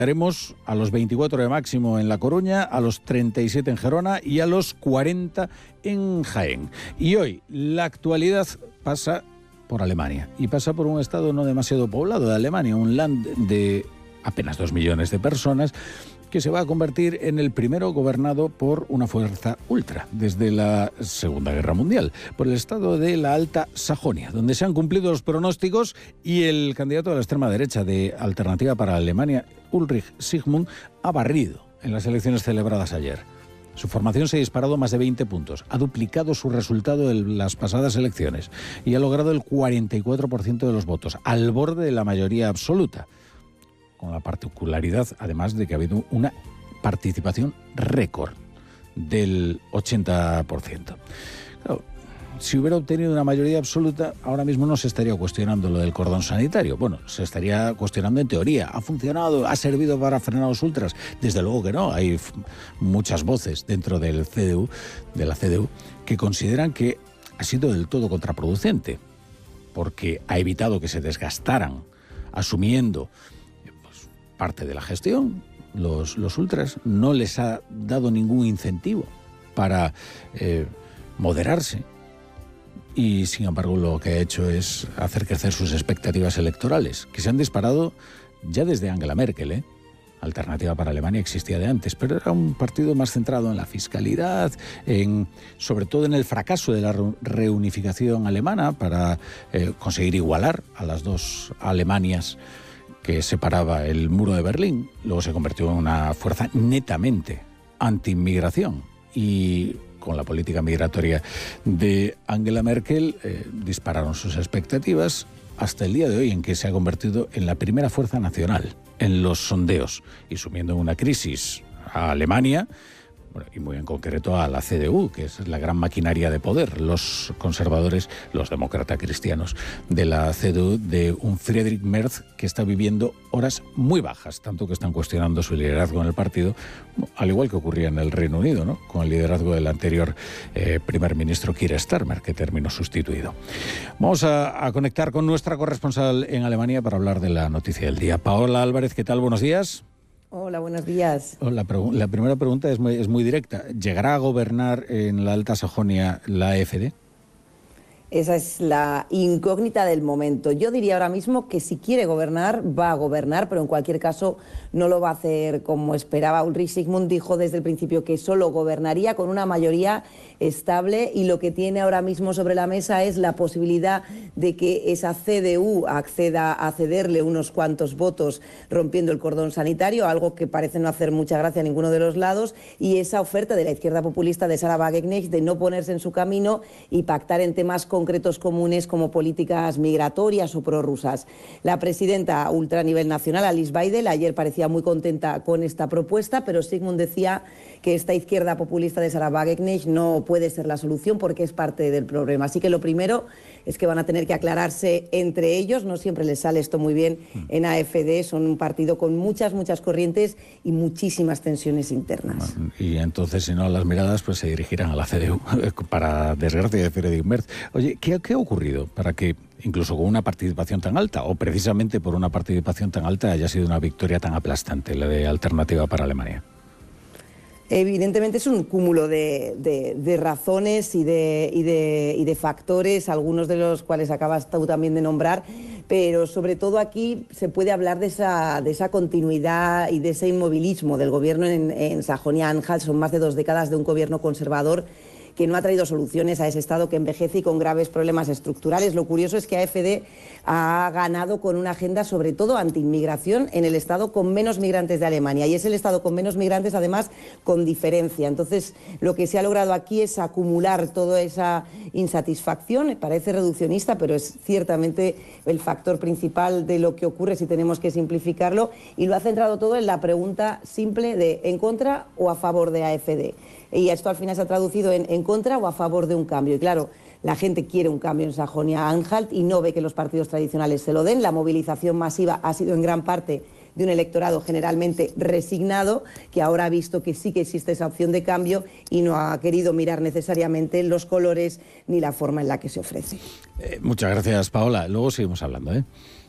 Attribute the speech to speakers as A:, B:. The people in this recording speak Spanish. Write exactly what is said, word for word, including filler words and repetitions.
A: Haremos a los veinticuatro de máximo en La Coruña, a los treinta y siete en Gerona y a los cuarenta en Jaén. Y hoy la actualidad pasa por Alemania y pasa por un estado no demasiado poblado de Alemania, un land de apenas dos millones de personas que se va a convertir en el primero gobernado por una fuerza ultra desde la Segunda Guerra Mundial, por el estado de la Alta Sajonia, donde se han cumplido los pronósticos y el candidato de la extrema derecha de Alternativa para Alemania, Ulrich Sigmund, ha barrido en las elecciones celebradas ayer. Su formación se ha disparado más de veinte puntos, ha duplicado su resultado en las pasadas elecciones y ha logrado el cuarenta y cuatro por ciento de los votos, al borde de la mayoría absoluta, con la particularidad, además, de que ha habido una participación récord del ochenta por ciento. Claro, si hubiera obtenido una mayoría absoluta, ahora mismo no se estaría cuestionando lo del cordón sanitario. Bueno, se estaría cuestionando en teoría. ¿Ha funcionado? ¿Ha servido para frenar a los ultras? Desde luego que no. Hay muchas voces dentro del C D U, de la C D U, que consideran que ha sido del todo contraproducente, porque ha evitado que se desgastaran asumiendo parte de la gestión. Los, los ultras no les ha dado ningún incentivo para eh, moderarse y, sin embargo, lo que ha hecho es hacer crecer sus expectativas electorales, que se han disparado ya desde Angela Merkel, ¿eh? Alternativa para Alemania existía de antes, pero era un partido más centrado en la fiscalidad, en, sobre todo en el fracaso de la reunificación alemana para eh, conseguir igualar a las dos Alemanias que separaba el muro de Berlín. Luego se convirtió en una fuerza netamente anti-inmigración y con la política migratoria de Angela Merkel eh, dispararon sus expectativas hasta el día de hoy, en que se ha convertido en la primera fuerza nacional en los sondeos y sumiendo en una crisis a Alemania, bueno, y muy en concreto a la C D U, que es la gran maquinaria de poder, los conservadores, los demócratas cristianos de la C D U, de un Friedrich Merz que está viviendo horas muy bajas, tanto que están cuestionando su liderazgo en el partido, al igual que ocurría en el Reino Unido, ¿no?, con el liderazgo del anterior eh, primer ministro Keir Starmer, que terminó sustituido. Vamos a, a conectar con nuestra corresponsal en Alemania para hablar de la noticia del día. Paola Álvarez, ¿qué tal? Buenos días.
B: Hola, buenos días.
A: La, la primera pregunta es muy, es muy directa. ¿Llegará a gobernar en la Alta Sajonia la AfD?
B: Esa es la incógnita del momento. Yo diría ahora mismo que si quiere gobernar, va a gobernar, pero en cualquier caso no lo va a hacer como esperaba. Ulrich Sigmund dijo desde el principio que solo gobernaría con una mayoría estable y lo que tiene ahora mismo sobre la mesa es la posibilidad de que esa C D U acceda a cederle unos cuantos votos rompiendo el cordón sanitario, algo que parece no hacer mucha gracia a ninguno de los lados, y esa oferta de la izquierda populista de Sarah Wagenknecht de no ponerse en su camino y pactar en temas concretos comunes como políticas migratorias o prorrusas. La presidenta ultra a nivel nacional, Alice Weidel, ayer parecía muy contenta con esta propuesta, pero Sigmund decía que esta izquierda populista de Sarah Wagenknecht no puede ser la solución porque es parte del problema. Así que lo primero es que van a tener que aclararse entre ellos. No siempre les sale esto muy bien en AfD. Son un partido con muchas, muchas corrientes y muchísimas tensiones internas.
A: Y entonces, si no, las miradas pues se dirigirán a la C D U, para desgracia de Friedrich Merz. Oye, ¿qué, qué ha ocurrido para que, incluso con una participación tan alta, o precisamente por una participación tan alta, haya sido una victoria tan aplastante la de Alternativa para Alemania?
B: Evidentemente es un cúmulo de, de, de razones y de, y, de, y de factores, algunos de los cuales acabas tú también de nombrar, pero sobre todo aquí se puede hablar de esa, de esa continuidad y de ese inmovilismo del gobierno en, en Sajonia-Anhalt. Son más de dos décadas de un gobierno conservador que no ha traído soluciones a ese Estado que envejece y con graves problemas estructurales. Lo curioso es que AfD ha ganado con una agenda sobre todo anti-inmigración en el Estado con menos migrantes de Alemania, y es el Estado con menos migrantes además con diferencia. Entonces lo que se ha logrado aquí es acumular toda esa insatisfacción. Parece reduccionista, pero es ciertamente el factor principal de lo que ocurre si tenemos que simplificarlo, y lo ha centrado todo en la pregunta simple de ¿en contra o a favor de AfD? Y esto al final se ha traducido en en contra o a favor de un cambio. Y claro, la gente quiere un cambio en Sajonia-Anhalt y no ve que los partidos tradicionales se lo den. La movilización masiva ha sido en gran parte de un electorado generalmente resignado, que ahora ha visto que sí que existe esa opción de cambio y no ha querido mirar necesariamente los colores ni la forma en la que se ofrece.
A: Eh, muchas gracias, Paola. Luego seguimos hablando, ¿eh?